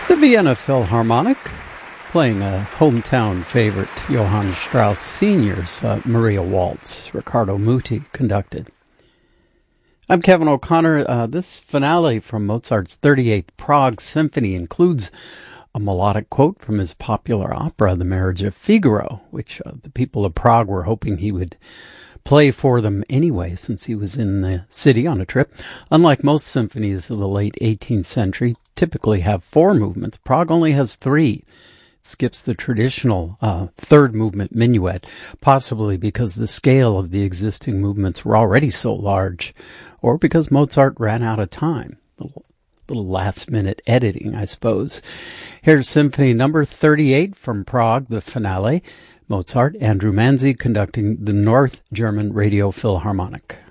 The Vienna Philharmonic, playing a hometown favorite, Johann Strauss Sr.'s Maria Waltz, Riccardo Muti conducted. I'm Kevin O'Connor. This finale from Mozart's 38th Prague Symphony includes a melodic quote from his popular opera, The Marriage of Figaro, which the people of Prague were hoping he would play for them anyway, since he was in the city on a trip. Unlike most symphonies of the late 18th century, typically have 4 movements, Prague only has 3. It skips the traditional third movement minuet, possibly because the scale of the existing movements were already so large, or because Mozart ran out of time. Little last-minute editing, I suppose. Here's Symphony number 38 from Prague, the finale. Mozart, Andrew Manzi conducting the North German Radio Philharmonic.